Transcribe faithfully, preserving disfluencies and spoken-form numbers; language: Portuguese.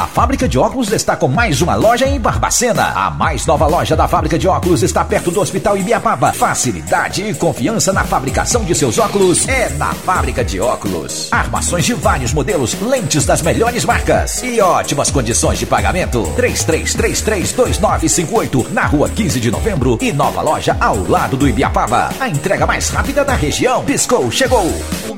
A Fábrica de Óculos está com mais uma loja em Barbacena. A mais nova loja da Fábrica de Óculos está perto do Hospital Ibiapaba. Facilidade e confiança na fabricação de seus óculos é na Fábrica de Óculos. Armações de vários modelos, lentes das melhores marcas e ótimas condições de pagamento. três três três três, dois nove cinco oito, na rua quinze de novembro e nova loja ao lado do Ibiapaba. A entrega mais rápida da região. Piscou, chegou!